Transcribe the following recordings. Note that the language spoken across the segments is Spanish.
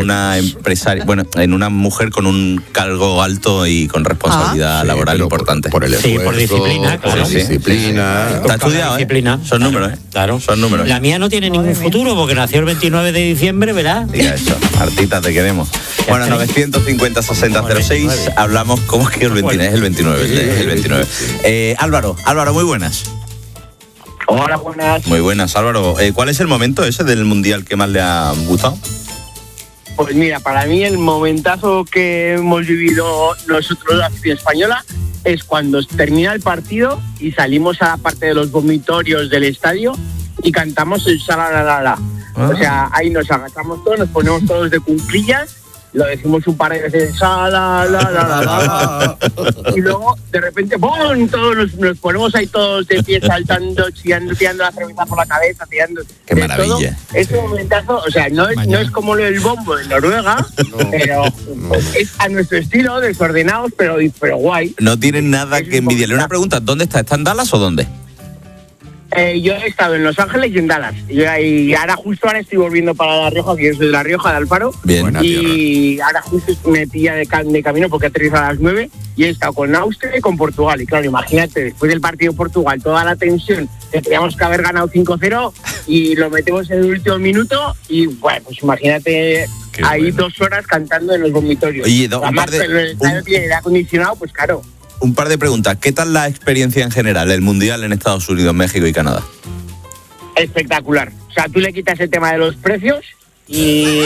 una empresaria, en una mujer con un cargo alto y con responsabilidad laboral importante. Por el esfuerzo, por disciplina, claro. Por disciplina. Está estudiado, disciplina. Son números, Claro. Son números. La mía no tiene ningún futuro porque nació el 29 de diciembre, ¿verdad? Diga eso, Martita, te queremos. Bueno, 950-6006, hablamos, ¿cómo es que el 29? Es el 29, es el 29. Álvaro, muy buenas. Hola, buenas. Muy buenas, Álvaro. ¿Cuál es el momento ese del Mundial que más le ha gustado? Pues mira, para mí el momentazo que hemos vivido nosotros, la afición española, es cuando termina el partido y salimos a la parte de los vomitorios del estadio y cantamos el Shalalala. O sea, ahí nos agachamos todos, nos ponemos todos de cuclillas, lo decimos un par de veces, Shalalala. Y luego, de repente, ¡pum!, todos nos ponemos ahí todos de pie, saltando, tirando la cerveza por la cabeza, tirando. ¡Qué maravilla! Todo. Ese momentazo, o sea, no es como el bombo de Noruega, pero es a nuestro estilo, desordenados, pero guay. No tienen nada que envidiarle. Una pregunta, ¿dónde está? ¿Está en Dallas o dónde? Yo he estado en Los Ángeles y en Dallas. Y ahora estoy volviendo para La Rioja, que yo soy de La Rioja, de Alfaro. Bien. Y ahora justo me pilla de camino porque aterrizo a las 9 y he estado con Austria y con Portugal. Y claro, imagínate, después del partido de Portugal, toda la tensión, que teníamos que haber ganado 5-0 y lo metemos en el último minuto y bueno, pues imagínate ahí 2 horas cantando en los vomitorios. Oye, además, el estadio tiene aire acondicionado, pues claro. Un par de preguntas. ¿Qué tal la experiencia en general, el Mundial en Estados Unidos, México y Canadá? Espectacular. O sea, tú le quitas el tema de los precios y...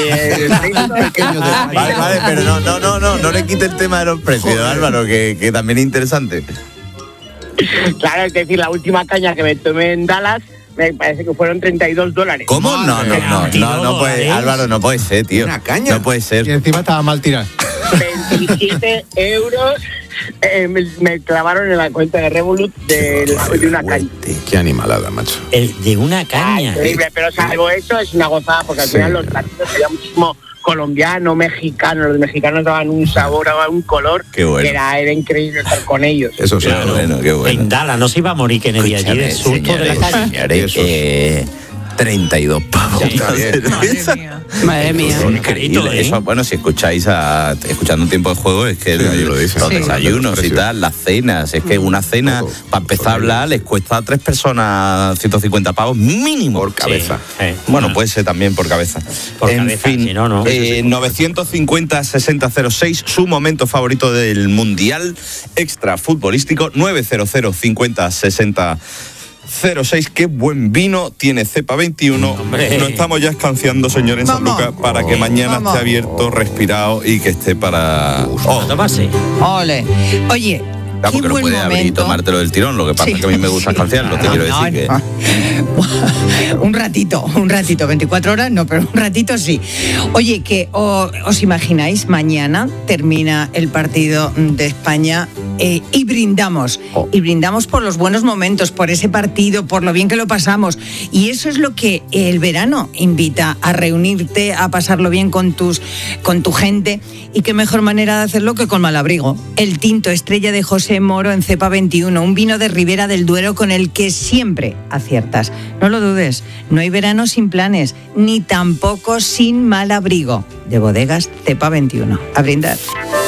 Vale, pero no le quite el tema de los precios, Álvaro, que también es interesante. Claro, es decir, la última caña que me tomé en Dallas me parece que fueron $32. ¿Cómo? No puede, Álvaro, no puede ser, tío. Una caña. No puede ser. Y encima estaba mal tirado. 27 euros me clavaron en la cuenta de Revolut de una caña. Qué animalada, macho. De una caña. Increíble, pero salvo eso es una gozada porque al final los partidos había muchísimo colombiano, mexicano. Los mexicanos daban un sabor, daban un color. Qué bueno. Que era increíble estar con ellos. Eso sí. Claro, qué bueno. En Dallas no se iba a morir Kennedy allí de susto de la calle. 32 pavos. Madre mía. Increíble. Eso, bueno, si escucháis escuchando un tiempo de juego, es que lo dice. los desayunos y tal, las cenas, es que una cena, para empezar a hablar, les cuesta a 3 personas 150 pavos mínimo. Por cabeza. Bueno, puede ser también por cabeza. En fin, si no. 950-6006, su momento favorito del Mundial extra futbolístico, 900-50-6006. 06, qué buen vino tiene Cepa 21. Nos estamos ya escanciando, señor, en San Lucas, para que mañana esté abierto, respirado y que esté para... Ole. Oye, porque no puedes abrir y tomártelo del tirón. Lo que pasa es que a mí me gusta escanciarlo, te quiero decir que... Un ratito, 24 horas no, pero un ratito sí. Oye, que os imagináis, mañana termina el partido de España y brindamos. Y brindamos por los buenos momentos, por ese partido, por lo bien que lo pasamos. Y eso es lo que el verano invita, a reunirte, a pasarlo bien con tu gente. Y qué mejor manera de hacerlo que con Malabrigo. El tinto estrella de José Moro en Cepa 21, un vino de Ribera del Duero con el que siempre aciertas. No lo dudes, no hay verano sin planes, ni tampoco sin Malabrigo. De Bodegas Cepa 21. A brindar.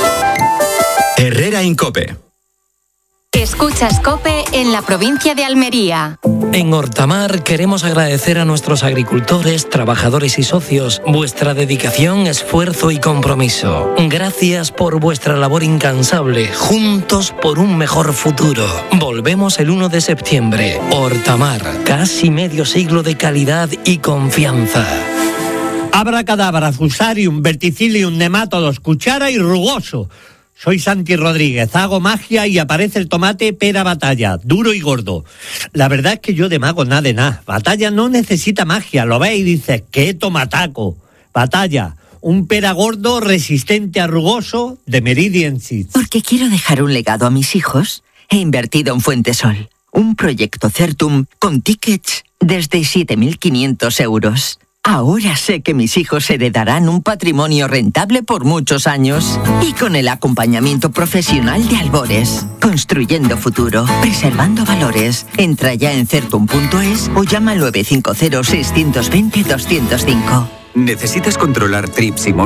Herrera Incope. Escuchas COPE en la provincia de Almería. En Hortamar queremos agradecer a nuestros agricultores, trabajadores y socios vuestra dedicación, esfuerzo y compromiso. Gracias por vuestra labor incansable. Juntos por un mejor futuro. Volvemos el 1 de septiembre. Hortamar, casi medio siglo de calidad y confianza. Abracadabra, fusarium, verticillium, nematodos, cuchara y rugoso. Soy Santi Rodríguez, hago magia y aparece el tomate pera Batalla, duro y gordo. La verdad es que yo de mago nada de nada. Batalla no necesita magia, lo ves y dices, ¡qué tomataco! Batalla, un pera gordo resistente a rugoso de Meridian Seeds. Porque quiero dejar un legado a mis hijos, he invertido en Fuentesol, un proyecto Certum con tickets desde 7.500 euros. Ahora sé que mis hijos heredarán un patrimonio rentable por muchos años. Y con el acompañamiento profesional de Albores. Construyendo futuro, preservando valores. Entra ya en certum.es o llama al 950 620 205. ¿Necesitas controlar trips y